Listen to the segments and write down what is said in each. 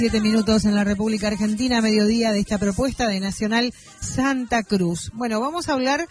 7 minutos en la República Argentina, mediodía de esta propuesta de Nacional Santa Cruz. Bueno, vamos a hablar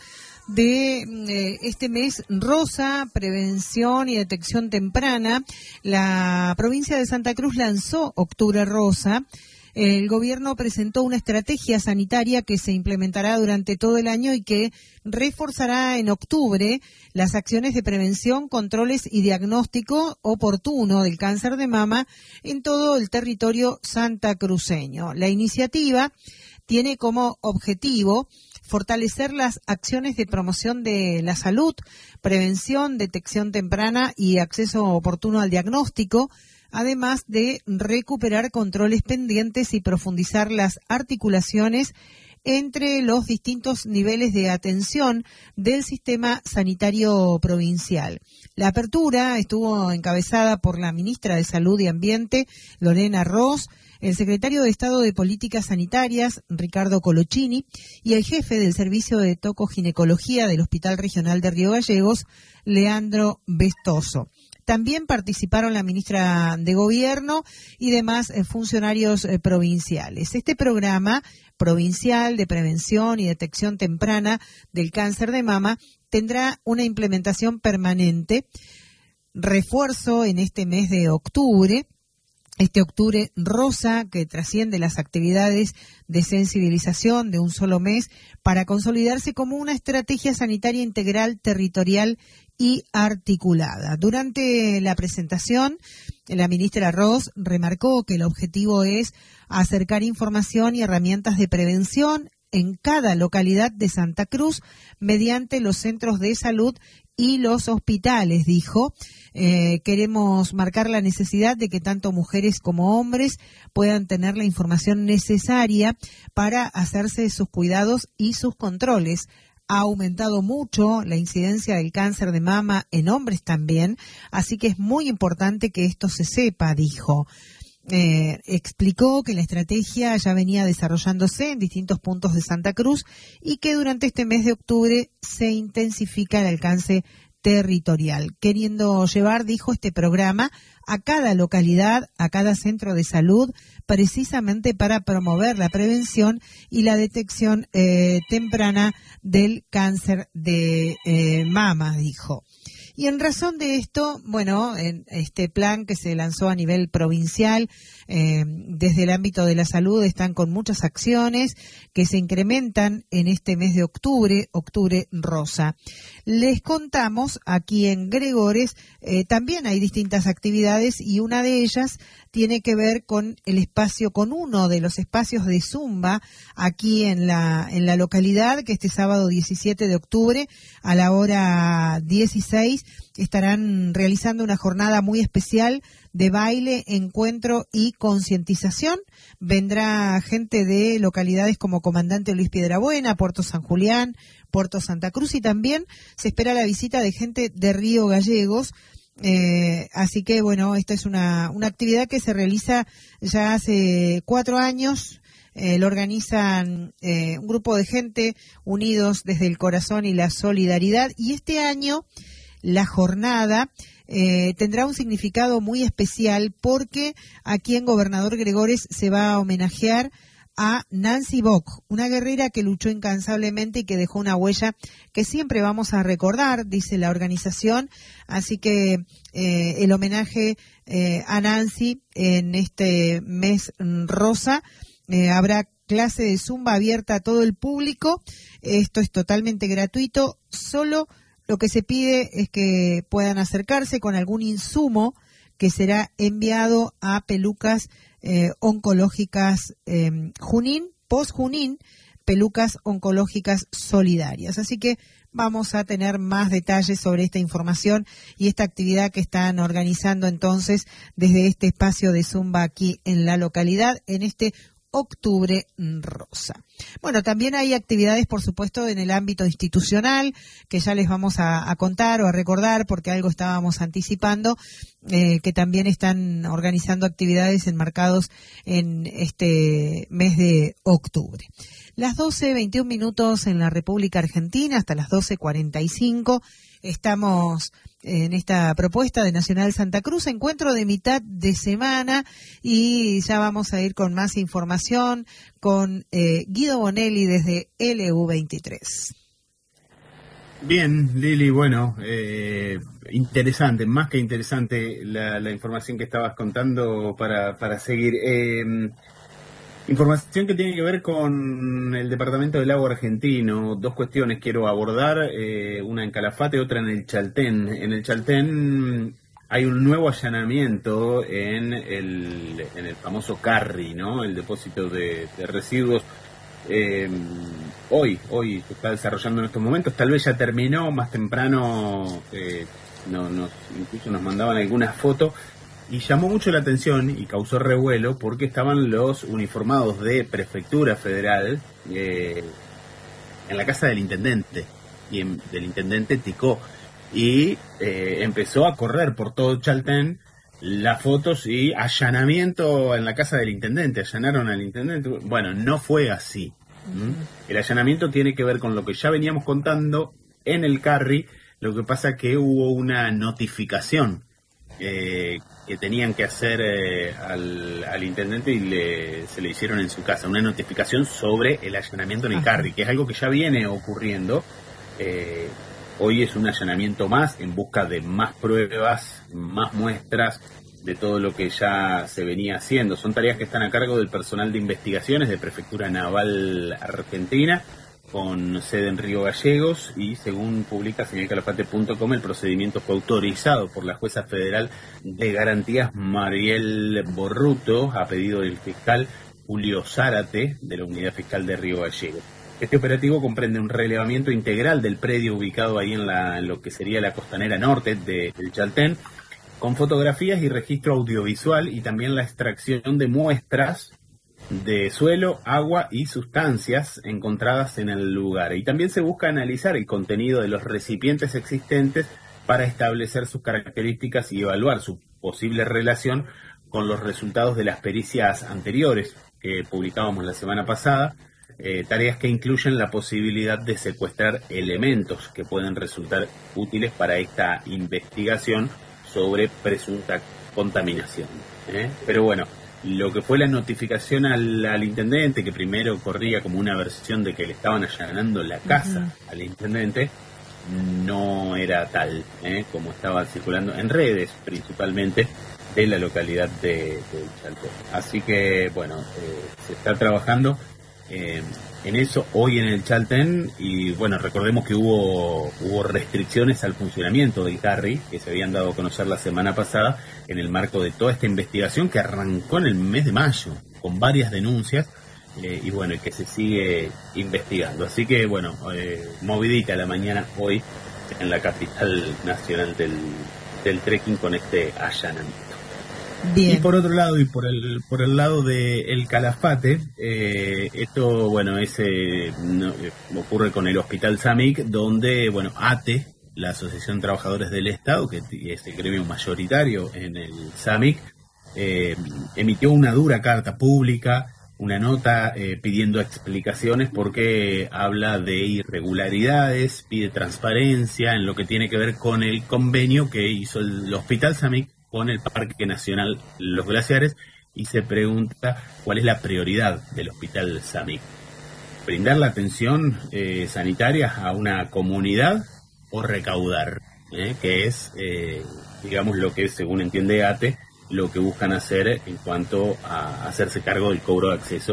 de este mes rosa, prevención y detección temprana. La provincia de Santa Cruz lanzó Octubre Rosa. El gobierno presentó una estrategia sanitaria que se implementará durante todo el año y que reforzará en octubre las acciones de prevención, controles y diagnóstico oportuno del cáncer de mama en todo el territorio santacruceño. La iniciativa tiene como objetivo fortalecer las acciones de promoción de la salud, prevención, detección temprana y acceso oportuno al diagnóstico, además de recuperar controles pendientes y profundizar las articulaciones entre los distintos niveles de atención del sistema sanitario provincial. La apertura estuvo encabezada por la ministra de Salud y Ambiente, Lorena Ross, el secretario de Estado de Políticas Sanitarias, Ricardo Colochini, y el jefe del Servicio de Tocoginecología del Hospital Regional de Río Gallegos, Leandro Vestoso. También participaron la ministra de Gobierno y demás funcionarios provinciales. Este programa provincial de prevención y detección temprana del cáncer de mama tendrá una implementación permanente, refuerzo en este mes de octubre. Este octubre rosa que trasciende las actividades de sensibilización de un solo mes para consolidarse como una estrategia sanitaria integral, territorial y articulada. Durante la presentación, la ministra Ross remarcó que el objetivo es acercar información y herramientas de prevención en cada localidad de Santa Cruz mediante los centros de salud y los hospitales, dijo. Queremos marcar la necesidad de que tanto mujeres como hombres puedan tener la información necesaria para hacerse sus cuidados y sus controles. Ha aumentado mucho la incidencia del cáncer de mama en hombres también, así que es muy importante que esto se sepa, dijo. Explicó que la estrategia ya venía desarrollándose en distintos puntos de Santa Cruz y que durante este mes de octubre se intensifica el alcance territorial, queriendo llevar, dijo, este programa a cada localidad, a cada centro de salud, precisamente para promover la prevención y la detección temprana del cáncer de mama, dijo. Y en razón de esto, bueno, en este plan que se lanzó a nivel provincial, desde el ámbito de la salud están con muchas acciones que se incrementan en este mes de octubre, Octubre Rosa. Les contamos aquí en Gregores, también hay distintas actividades y una de ellas tiene que ver con el espacio, con uno de los espacios de Zumba aquí en la localidad, que este sábado 17 de octubre a la hora 16 estarán realizando una jornada muy especial de baile, encuentro y concientización. Vendrá gente de localidades como Comandante Luis Piedrabuena, Puerto San Julián, Puerto Santa Cruz, y también se espera la visita de gente de Río Gallegos. Así que, bueno, esta es una actividad que se realiza ya hace 4 años. Lo organizan un grupo de gente unidos desde el corazón y la solidaridad. Y este año la jornada tendrá un significado muy especial porque aquí en Gobernador Gregores se va a homenajear a Nancy Bock, una guerrera que luchó incansablemente y que dejó una huella que siempre vamos a recordar, dice la organización. Así que el homenaje a Nancy en este mes rosa, habrá clase de Zumba abierta a todo el público. Esto es totalmente gratuito, solo lo que se pide es que puedan acercarse con algún insumo que será enviado a Pelucas Oncológicas Junín, post-Junín, Pelucas Oncológicas Solidarias. Así que vamos a tener más detalles sobre esta información y esta actividad que están organizando entonces desde este espacio de Zumba aquí en la localidad, en este Octubre Rosa. Bueno, también hay actividades, por supuesto, en el ámbito institucional, que ya les vamos a contar o a recordar, porque algo estábamos anticipando, que también están organizando actividades enmarcados en este mes de octubre. Las 12:21 minutos en la República Argentina, hasta las 12:45, estamos en esta propuesta de Nacional Santa Cruz, encuentro de mitad de semana, y ya vamos a ir con más información con Guido Bonelli desde LU23. Bien, Lili, bueno, interesante, más que interesante la información que estabas contando para seguir. Información que tiene que ver con el Departamento del Agua argentino. Dos cuestiones quiero abordar, una en Calafate, otra en el Chaltén. En el Chaltén hay un nuevo allanamiento en el famoso Carri, ¿no? El depósito de residuos. Hoy se está desarrollando en estos momentos, tal vez ya terminó, más temprano incluso nos mandaban algunas fotos. Y llamó mucho la atención y causó revuelo porque estaban los uniformados de Prefectura Federal en la casa del intendente, del intendente Ticó. Y empezó a correr por todo Chaltén las fotos y allanamiento en la casa del intendente, allanaron al intendente. Bueno, no fue así. El allanamiento tiene que ver con lo que ya veníamos contando en el Carri. Lo que pasa que hubo una notificación que tenían que hacer al intendente y se le hicieron en su casa una notificación sobre el allanamiento en el Carri, que es algo que ya viene ocurriendo. Hoy es un allanamiento más en busca de más pruebas, más muestras de todo lo que ya se venía haciendo. Son tareas que están a cargo del personal de investigaciones de Prefectura Naval Argentina, con sede en Río Gallegos, y según publica señalcalafate.com, el procedimiento fue autorizado por la jueza federal de garantías Mariel Borruto a pedido del fiscal Julio Zárate de la Unidad Fiscal de Río Gallegos. Este operativo comprende un relevamiento integral del predio ubicado ahí en lo que sería la costanera norte del Chaltén, con fotografías y registro audiovisual, y también la extracción de muestras de suelo, agua y sustancias encontradas en el lugar. Y también se busca analizar el contenido de los recipientes existentes para establecer sus características y evaluar su posible relación con los resultados de las pericias anteriores que publicábamos la semana pasada, tareas que incluyen la posibilidad de secuestrar elementos que pueden resultar útiles para esta investigación sobre presunta contaminación. Pero bueno, lo que fue la notificación al intendente, que primero corría como una versión de que le estaban allanando la casa al intendente, no era tal, como estaba circulando en redes principalmente de la localidad de Chaltén. Así que bueno, se está trabajando en eso hoy en el Chaltén. Y bueno, recordemos que hubo restricciones al funcionamiento del Carri que se habían dado a conocer la semana pasada en el marco de toda esta investigación que arrancó en el mes de mayo con varias denuncias, y bueno, y que se sigue investigando. Así que bueno, movidita la mañana hoy en la capital nacional del trekking con este allanamiento. Bien. Y por otro lado, y por el lado de el Calafate, esto bueno ocurre con el Hospital SAMIC, donde bueno, ATE, la Asociación de Trabajadores del Estado, que es el gremio mayoritario en el SAMIC, emitió una dura carta pública, una nota pidiendo explicaciones porque habla de irregularidades, pide transparencia en lo que tiene que ver con el convenio que hizo el Hospital SAMIC con el Parque Nacional Los Glaciares, y se pregunta cuál es la prioridad del Hospital SAMIC. ¿Brindar la atención sanitaria a una comunidad o recaudar? Que es, digamos, lo que según entiende ATE, lo que buscan hacer en cuanto a hacerse cargo del cobro de acceso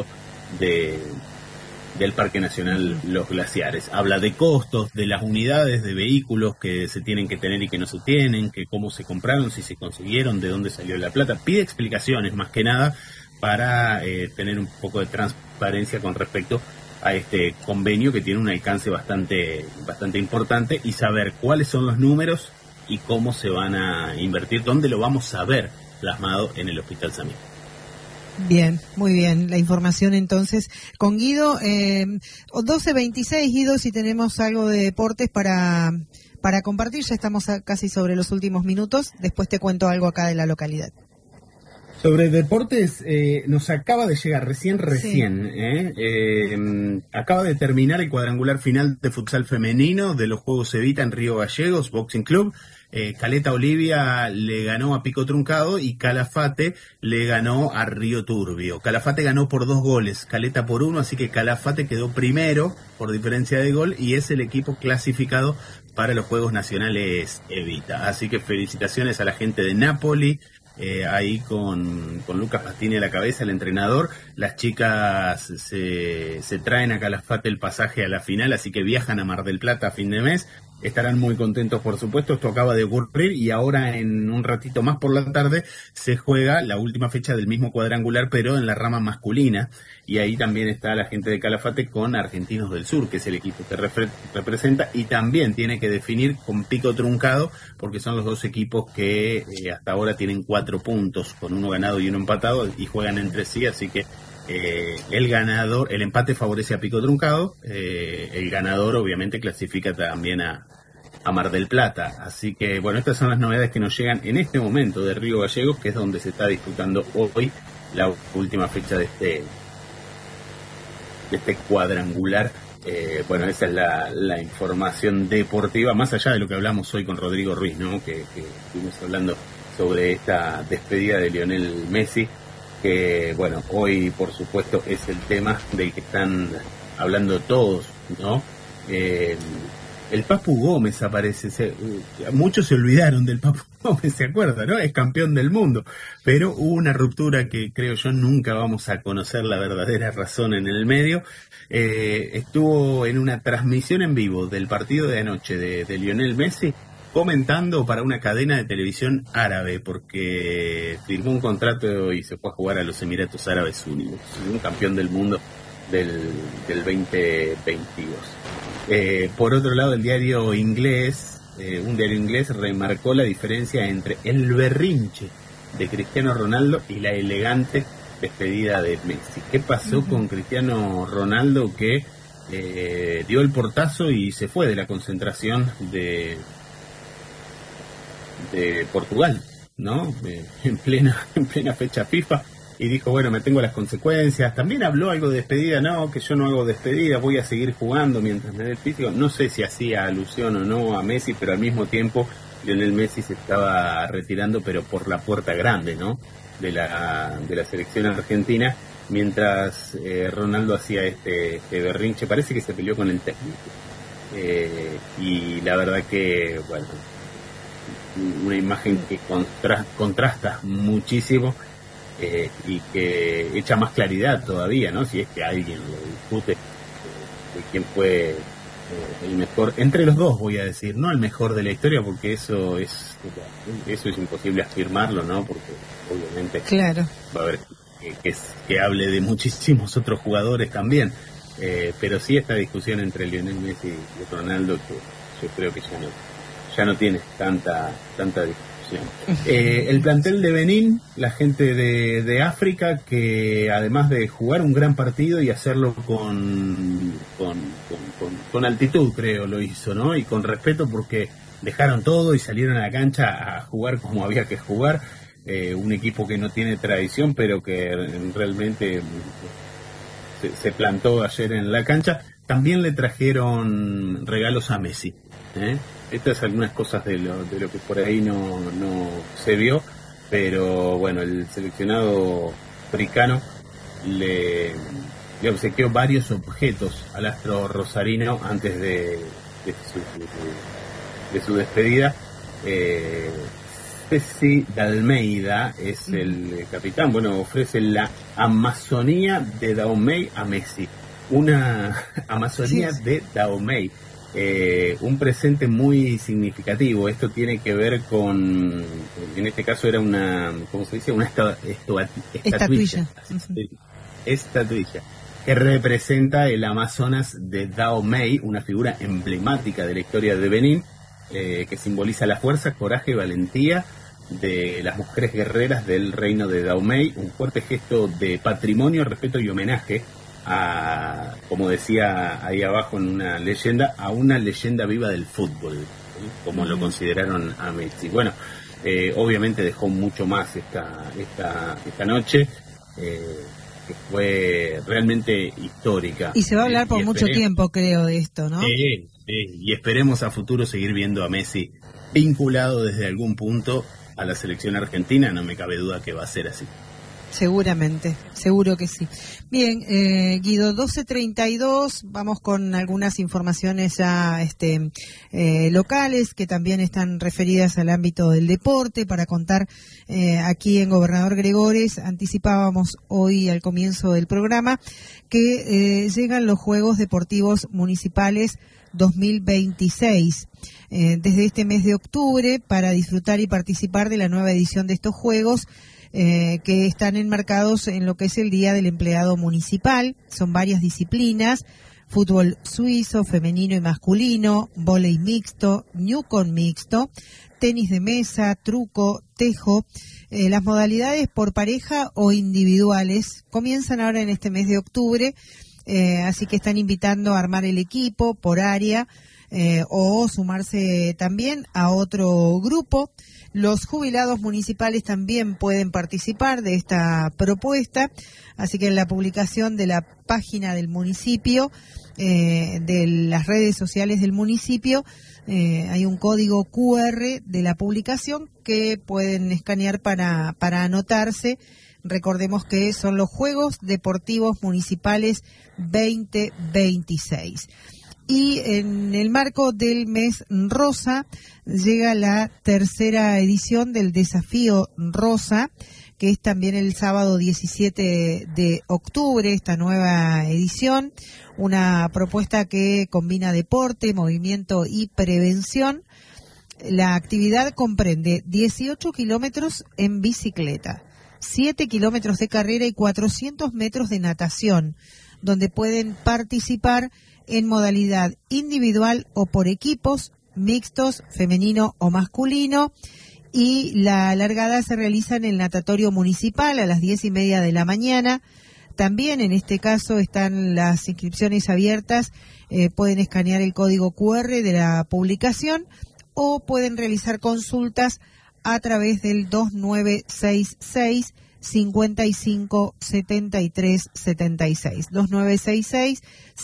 del Parque Nacional Los Glaciares. Habla de costos, de las unidades de vehículos que se tienen que tener y que no se tienen, que cómo se compraron, si se consiguieron, de dónde salió la plata. Pide explicaciones más que nada para tener un poco de transparencia con respecto a este convenio que tiene un alcance bastante importante, y saber cuáles son los números y cómo se van a invertir, dónde lo vamos a ver plasmado en el Hospital SAMIC. Bien, muy bien. La información entonces con Guido. 12:26, Guido, si tenemos algo de deportes para compartir. Ya estamos casi sobre los últimos minutos. Después te cuento algo acá de la localidad. Sobre deportes, nos acaba de llegar recién, Sí. Acaba de terminar el cuadrangular final de futsal femenino de los Juegos Evita en Río Gallegos, Boxing Club. Caleta Olivia le ganó a Pico Truncado y Calafate le ganó a Río Turbio. Calafate ganó por 2 goles, Caleta por 1, así que Calafate quedó primero por diferencia de gol y es el equipo clasificado para los Juegos Nacionales Evita. Así que felicitaciones a la gente de Napoli. Ahí con Lucas Pastini a la cabeza, el entrenador. Las chicas se traen a Calafate el pasaje a la final, así que viajan a Mar del Plata a fin de mes. Estarán muy contentos, por supuesto. Esto acaba de ocurrir y ahora en un ratito más por la tarde se juega la última fecha del mismo cuadrangular, pero en la rama masculina. Y ahí también está la gente de Calafate con Argentinos del Sur, que es el equipo que representa, y también tiene que definir con Pico Truncado, porque son los dos equipos que hasta ahora tienen 4 puntos, con 1 ganado y 1 empatado, y juegan entre sí, así que el ganador, el empate favorece a Pico Truncado, el ganador obviamente clasifica también a Mar del Plata. Así que bueno, estas son las novedades que nos llegan en este momento de Río Gallegos, que es donde se está disputando hoy la última fecha de este cuadrangular. Bueno, esa es la información deportiva, más allá de lo que hablamos hoy con Rodrigo Ruiz, ¿no? Que estuvimos hablando sobre esta despedida de Lionel Messi, que bueno, hoy por supuesto es el tema del que están hablando todos, ¿no? El Papu Gómez aparece, muchos se olvidaron del Papu Gómez, ¿se acuerdan, no? Es campeón del mundo, pero hubo una ruptura que creo yo nunca vamos a conocer la verdadera razón en el medio. Estuvo en una transmisión en vivo del partido de anoche de Lionel Messi, comentando para una cadena de televisión árabe, porque firmó un contrato y se fue a jugar a los Emiratos Árabes Unidos, un campeón del mundo del 2022. Por otro lado, el diario inglés, un diario inglés remarcó la diferencia entre el berrinche de Cristiano Ronaldo y la elegante despedida de Messi. ¿Qué pasó con Cristiano Ronaldo, que dio el portazo y se fue de la concentración de Portugal, ¿no? En plena fecha FIFA, y dijo, bueno, me tengo las consecuencias. También habló algo de despedida, no, que yo no hago despedida, voy a seguir jugando mientras me dé el físico. No sé si hacía alusión o no a Messi, pero al mismo tiempo Lionel Messi se estaba retirando, pero por la puerta grande, ¿no? De la selección argentina, mientras Ronaldo hacía este berrinche. Parece que se peleó con el técnico, y la verdad que, bueno, una imagen que contrasta muchísimo, y que echa más claridad todavía, ¿no? Si es que alguien lo discute, de quién fue el mejor, entre los dos, voy a decir, no el mejor de la historia, porque eso es imposible afirmarlo, ¿no? Porque obviamente claro, va a haber que hable de muchísimos otros jugadores también, pero sí esta discusión entre Lionel Messi y Ronaldo, que yo creo que ya no tiene tanta discusión. El plantel de Benín, la gente de África, que además de jugar un gran partido y hacerlo con altitud, creo lo hizo, ¿no? Y con respeto, porque dejaron todo y salieron a la cancha a jugar como había que jugar. Un equipo que no tiene tradición, pero que realmente se plantó ayer en la cancha. También le trajeron regalos a Messi, Estas algunas cosas de lo que por ahí no se vio, pero bueno, el seleccionado africano le obsequió varios objetos al astro rosarino antes de su despedida. Ceci Dalmeida es el capitán. Bueno, ofrece la Amazonía de Dahomey a Messi, una Amazonía de Dahomey. Un presente muy significativo. Esto tiene que ver con, en este caso era una, ¿cómo se dice? Una estatuilla. Estatuilla que representa el Amazonas de Dahomey, una figura emblemática de la historia de Benín, que simboliza la fuerza, coraje y valentía de las mujeres guerreras del reino de Dahomey, un fuerte gesto de patrimonio, respeto y homenaje a, como decía ahí abajo en una leyenda, a una leyenda viva del fútbol, como lo consideraron a Messi. Bueno, obviamente dejó mucho más esta noche, que fue realmente histórica. Y se va a hablar por mucho tiempo, creo, de esto, ¿no? Y esperemos a futuro seguir viendo a Messi vinculado desde algún punto a la selección argentina, no me cabe duda que va a ser así. Seguramente, seguro que sí. Bien, Guido, 12:32, vamos con algunas informaciones ya locales que también están referidas al ámbito del deporte para contar aquí en Gobernador Gregores. Anticipábamos hoy al comienzo del programa que llegan los Juegos Deportivos Municipales 2026. Desde este mes de octubre para disfrutar y participar de la nueva edición de estos Juegos que están enmarcados en lo que es el Día del Empleado Municipal. Son varias disciplinas: fútbol suizo, femenino y masculino, vóley mixto, newcon mixto, tenis de mesa, truco, tejo. Las modalidades por pareja o individuales comienzan ahora en este mes de octubre, así que están invitando a armar el equipo por área o sumarse también a otro grupo. Los jubilados municipales también pueden participar de esta propuesta, así que en la publicación de la página del municipio, de las redes sociales del municipio, hay un código QR de la publicación que pueden escanear para anotarse. Recordemos que son los Juegos Deportivos Municipales 2026. Y en el marco del mes rosa llega la tercera edición del Desafío Rosa, que es también el sábado 17 de octubre, esta nueva edición, una propuesta que combina deporte, movimiento y prevención. La actividad comprende 18 kilómetros en bicicleta, 7 kilómetros de carrera y 400 metros de natación, donde pueden participar en modalidad individual o por equipos, mixtos, femenino o masculino, y la largada se realiza en el natatorio municipal a las 10:30 de la mañana. También en este caso están las inscripciones abiertas, pueden escanear el código QR de la publicación o pueden realizar consultas a través del 2966 55 73 76, 2966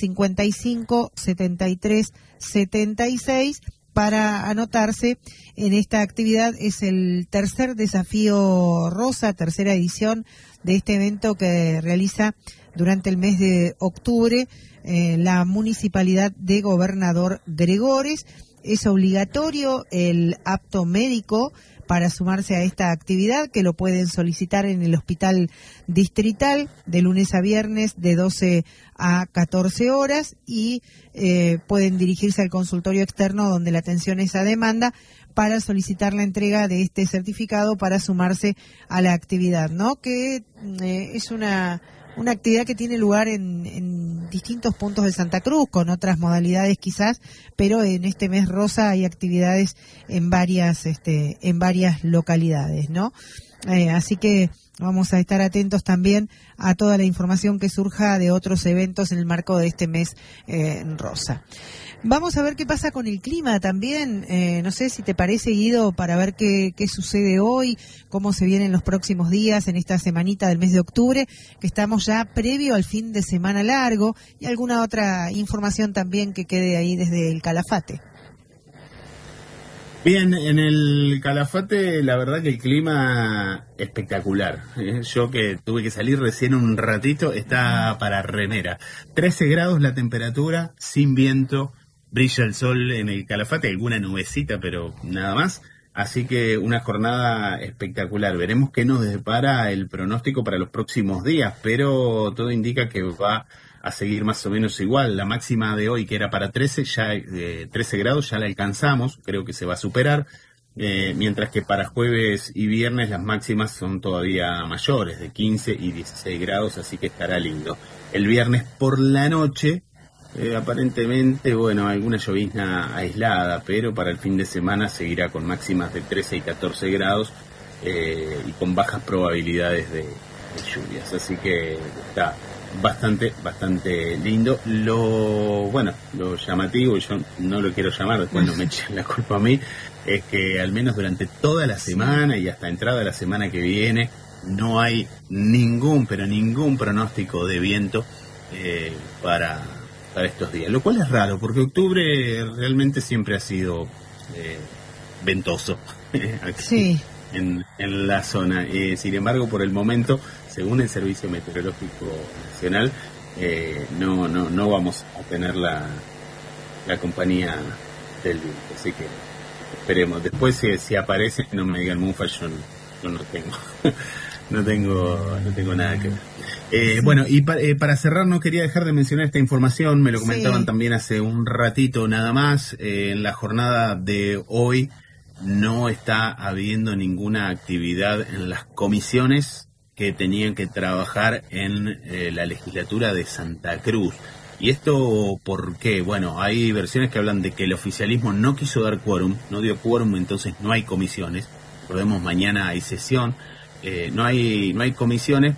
55 73 76 para anotarse en esta actividad. Es el tercer Desafío Rosa, tercera edición de este evento que realiza durante el mes de octubre la Municipalidad de Gobernador Gregores. Es obligatorio el apto médico para sumarse a esta actividad, que lo pueden solicitar en el Hospital Distrital de lunes a viernes de 12 a 14 horas y pueden dirigirse al consultorio externo donde la atención es a demanda para solicitar la entrega de este certificado para sumarse a la actividad, ¿no? Que es una actividad que tiene lugar en distintos puntos de Santa Cruz, con otras modalidades quizás, pero en este mes rosa hay actividades en varias localidades, ¿no? Así que vamos a estar atentos también a toda la información que surja de otros eventos en el marco de este mes rosa. Vamos a ver qué pasa con el clima también. No sé si te parece, Guido, para ver qué sucede hoy, cómo se vienen los próximos días en esta semanita del mes de octubre, que estamos ya previo al fin de semana largo, y alguna otra información también que quede ahí desde el Calafate. Bien, en el Calafate la verdad que el clima espectacular. Yo que tuve que salir recién un ratito, está para remera. 13 grados la temperatura, sin viento. Brilla el sol en el Calafate, alguna nubecita, pero nada más. Así que una jornada espectacular. Veremos qué nos depara el pronóstico para los próximos días, pero todo indica que va a seguir más o menos igual. La máxima de hoy, que era para 13 grados, ya la alcanzamos, creo que se va a superar. Mientras que para jueves y viernes las máximas son todavía mayores, de 15 y 16 grados, así que estará lindo. El viernes por la noche, aparentemente, bueno, alguna llovizna aislada, pero para el fin de semana seguirá con máximas de 13 y 14 grados, y con bajas probabilidades de lluvias, así que está bastante lindo. Lo llamativo, yo no lo quiero llamar, después no me echen la culpa a mí, es que al menos durante toda la semana y hasta entrada de la semana que viene no hay ningún pronóstico de viento para estos días, lo cual es raro porque octubre realmente siempre ha sido ventoso aquí en la zona. Sin embargo, por el momento, según el Servicio Meteorológico Nacional, no vamos a tener la compañía del viento, así que esperemos. Después si aparece, no me digan mufa, yo no tengo nada que ver. Bueno, y para cerrar, no quería dejar de mencionar esta información, me lo comentaban también hace un ratito nada más. En la jornada de hoy no está habiendo ninguna actividad en las comisiones que tenían que trabajar en la legislatura de Santa Cruz. ¿Y esto por qué? Bueno, hay versiones que hablan de que el oficialismo no quiso dar quórum, no dio quórum, entonces no hay comisiones. Recordemos, mañana hay sesión. No hay comisiones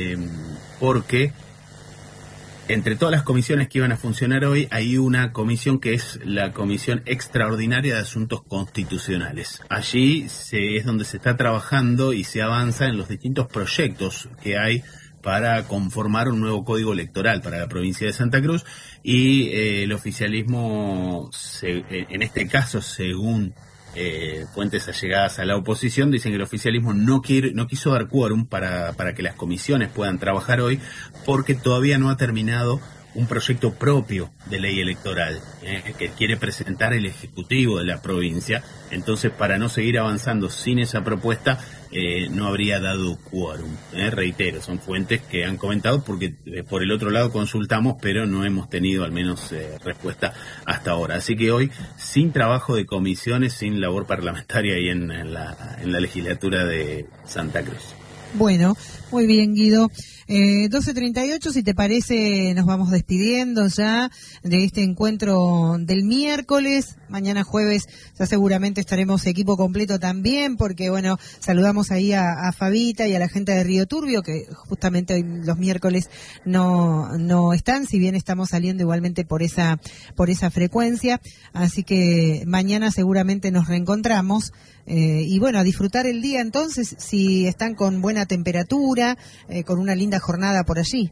porque entre todas las comisiones que iban a funcionar hoy hay una comisión que es la Comisión Extraordinaria de Asuntos Constitucionales. Allí es donde se está trabajando y se avanza en los distintos proyectos que hay para conformar un nuevo código electoral para la provincia de Santa Cruz, y el oficialismo, en este caso, según fuentes allegadas a la oposición, dicen que el oficialismo no quiso dar quórum para que las comisiones puedan trabajar hoy, porque todavía no ha terminado un proyecto propio de ley electoral que quiere presentar el Ejecutivo de la provincia. Entonces, para no seguir avanzando sin esa propuesta, no habría dado quórum. Reitero, son fuentes que han comentado, porque por el otro lado consultamos, pero no hemos tenido al menos respuesta hasta ahora. Así que hoy, sin trabajo de comisiones, sin labor parlamentaria ahí en la legislatura de Santa Cruz. Bueno, muy bien, Guido. 12:38, si te parece, nos vamos despidiendo ya de este encuentro del miércoles. Mañana jueves ya seguramente estaremos equipo completo también, porque bueno, saludamos ahí a Fabita y a la gente de Río Turbio, que justamente hoy los miércoles no están, si bien estamos saliendo igualmente por esa frecuencia. Así que mañana seguramente nos reencontramos. Y bueno, a disfrutar el día entonces, si están con buena temperatura, con una linda jornada por allí.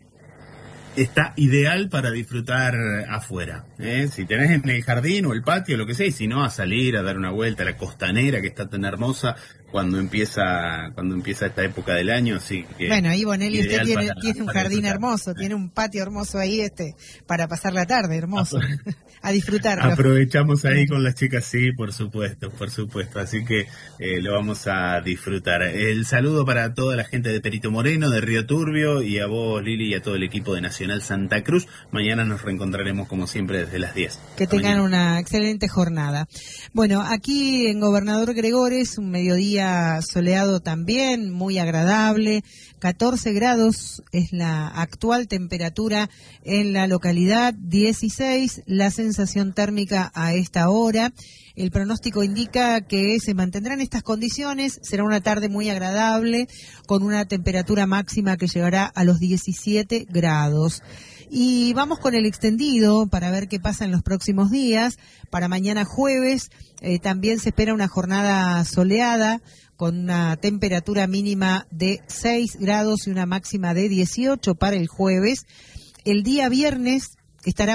Está ideal para disfrutar afuera, si tenés en el jardín o el patio, lo que sea, y si no, a salir, a dar una vuelta a la costanera, que está tan hermosa cuando empieza esta época del año. Así que bueno, ahí Bonelli, usted tiene un jardín hermoso, tiene un patio hermoso ahí para pasar la tarde, hermoso, a disfrutarlo. Aprovechamos ahí con las chicas, sí, por supuesto, así que lo vamos a disfrutar. El saludo para toda la gente de Perito Moreno, de Río Turbio, y a vos, Lili, y a todo el equipo de Nacional Santa Cruz. Mañana nos reencontraremos como siempre desde las 10. Que tengan una excelente jornada. Bueno, aquí en Gobernador Gregores, un mediodía soleado también, muy agradable. 14 grados es la actual temperatura en la localidad, 16 la sensación térmica a esta hora. El pronóstico indica que se mantendrán estas condiciones, será una tarde muy agradable, con una temperatura máxima que llegará a los 17 grados. Y vamos con el extendido para ver qué pasa en los próximos días. Para mañana jueves también se espera una jornada soleada, con una temperatura mínima de 6 grados y una máxima de 18 para el jueves. El día viernes estará